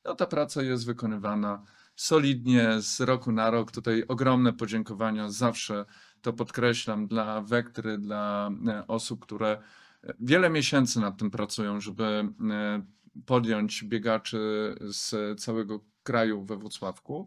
no ta praca jest wykonywana solidnie z roku na rok. Tutaj ogromne podziękowania, zawsze to podkreślam, dla Vectry, dla osób, które wiele miesięcy nad tym pracują, żeby podjąć biegaczy z całego kraju we Włocławku.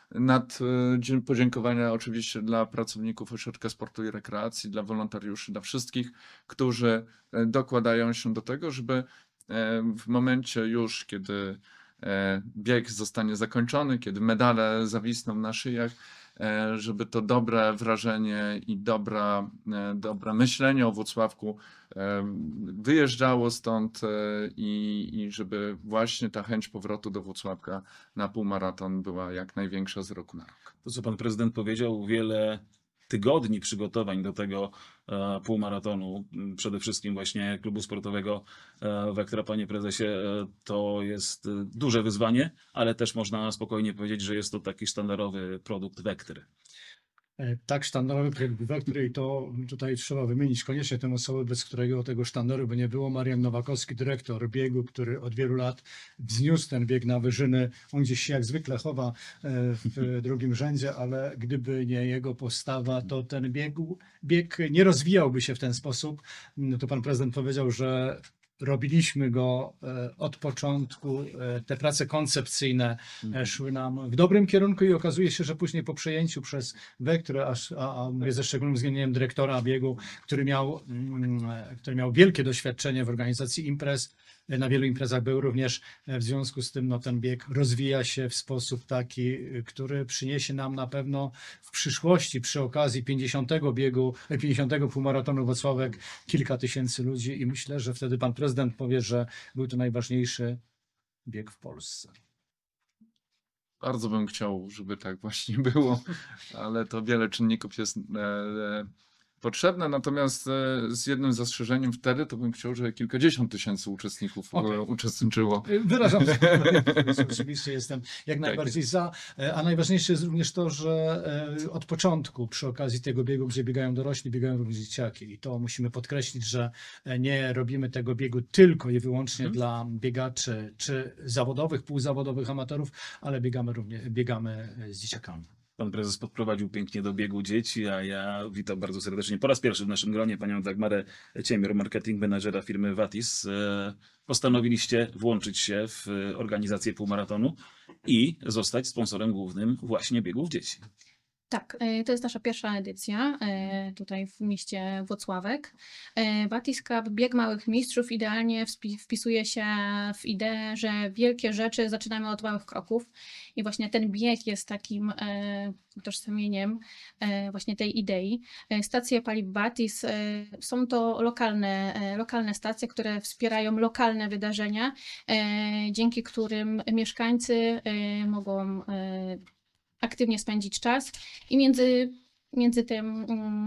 Podziękowania oczywiście dla pracowników Ośrodka Sportu i Rekreacji, dla wolontariuszy, dla wszystkich, którzy dokładają się do tego, żeby w momencie już, kiedy bieg zostanie zakończony, kiedy medale zawisną na szyjach, żeby to dobre wrażenie i dobre myślenie o Włocławku wyjeżdżało stąd i żeby właśnie ta chęć powrotu do Włocławka na półmaraton była jak największa z roku na rok. To, co pan prezydent powiedział, wiele tygodni przygotowań do tego półmaratonu, przede wszystkim właśnie klubu sportowego Vectra, panie prezesie, to jest duże wyzwanie, ale też można spokojnie powiedzieć, że jest to taki sztandarowy produkt Vectry. Tak, sztandarowy produkt Vectry i to tutaj trzeba wymienić koniecznie tę osobę, bez którego tego sztandaru by nie było. Marian Nowakowski, dyrektor biegu, który od wielu lat wzniósł ten bieg na wyżyny. On gdzieś się jak zwykle chowa w drugim rzędzie, ale gdyby nie jego postawa, to ten bieg nie rozwijałby się w ten sposób. To pan prezydent powiedział, że robiliśmy go od początku, te prace koncepcyjne szły nam w dobrym kierunku i okazuje się, że później po przejęciu przez Vectrę, a mówię ze szczególnym uwzględnieniem dyrektora biegu, który miał wielkie doświadczenie w organizacji imprez, na wielu imprezach był również, w związku z tym no, ten bieg rozwija się w sposób taki, który przyniesie nam na pewno w przyszłości przy okazji 50. półmaratonu Włocławek kilka tysięcy ludzi i myślę, że wtedy pan prezydent powie, że był to najważniejszy bieg w Polsce. Bardzo bym chciał, żeby tak właśnie było, ale to wiele czynników jest potrzebne, natomiast z jednym zastrzeżeniem wtedy to bym chciał, żeby kilkadziesiąt tysięcy uczestników uczestniczyło. Wyrażam się, oczywiście jestem jak najbardziej za, a najważniejsze jest również to, że od początku przy okazji tego biegu, gdzie biegają dorośli, biegają również dzieciaki i to musimy podkreślić, że nie robimy tego biegu tylko i wyłącznie dla biegaczy czy zawodowych, półzawodowych amatorów, ale biegamy z dzieciakami. Pan prezes podprowadził pięknie do biegu dzieci, a ja witam bardzo serdecznie po raz pierwszy w naszym gronie panią Dagmarę Ciemior, marketing menadżera firmy Vatis. Postanowiliście włączyć się w organizację półmaratonu i zostać sponsorem głównym właśnie biegów dzieci. Tak, to jest nasza pierwsza edycja tutaj w mieście Włocławek. Vatis Cup, bieg małych mistrzów, idealnie wpisuje się w ideę, że wielkie rzeczy zaczynamy od małych kroków i właśnie ten bieg jest takim utożsamieniem właśnie tej idei. Stacje paliw Vatis są to lokalne stacje, które wspierają lokalne wydarzenia, dzięki którym mieszkańcy mogą aktywnie spędzić czas i między tym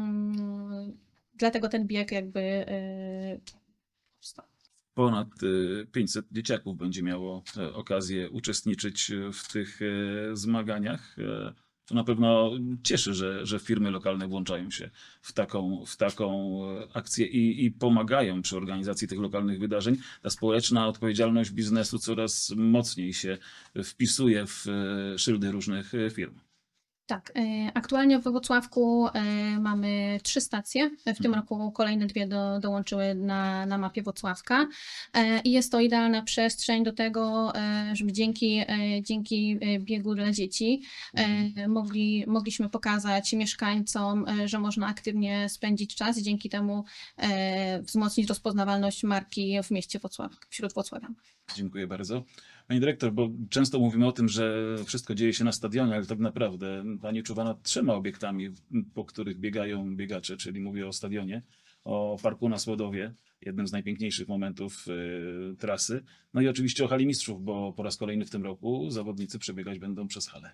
dlatego ten bieg jakby powstał. Ponad 500 dzieciaków będzie miało okazję uczestniczyć w tych zmaganiach. To na pewno cieszy, że firmy lokalne włączają się w taką akcję i pomagają przy organizacji tych lokalnych wydarzeń. Ta społeczna odpowiedzialność biznesu coraz mocniej się wpisuje w szyldy różnych firm. Tak, aktualnie we Włocławku mamy 3 stacje. W tym roku kolejne 2 dołączyły na mapie Włocławka. I jest to idealna przestrzeń do tego, żeby dzięki biegu dla dzieci mogliśmy pokazać mieszkańcom, że można aktywnie spędzić czas i dzięki temu wzmocnić rozpoznawalność marki w mieście Włocławek, wśród włocławian. Dziękuję bardzo. Pani dyrektor, bo często mówimy o tym, że wszystko dzieje się na stadionie, ale tak naprawdę pani czuwa nad 3 obiektami, po których biegają biegacze, czyli mówię o stadionie, o parku na Słodowie, jednym z najpiękniejszych momentów trasy, no i oczywiście o hali mistrzów, bo po raz kolejny w tym roku zawodnicy przebiegać będą przez halę.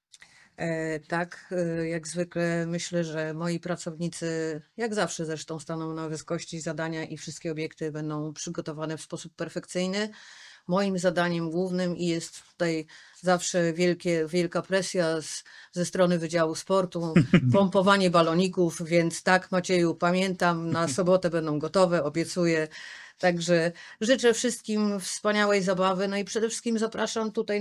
Tak, jak zwykle myślę, że moi pracownicy, jak zawsze zresztą, staną na wysokości zadania i wszystkie obiekty będą przygotowane w sposób perfekcyjny. Moim zadaniem głównym i jest tutaj zawsze wielka presja ze strony Wydziału Sportu, pompowanie baloników, więc tak, Macieju, pamiętam, na sobotę będą gotowe, obiecuję. Także życzę wszystkim wspaniałej zabawy, no i przede wszystkim zapraszam tutaj